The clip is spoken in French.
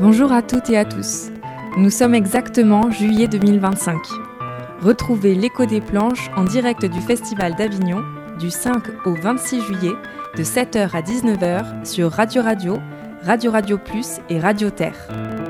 Bonjour à toutes et à tous. Nous sommes exactement juillet 2025. Retrouvez l'écho des planches en direct du Festival d'Avignon du 5 au 26 juillet de 7h à 19h sur Radio Radio, Radio Radio Plus et Radio Terre.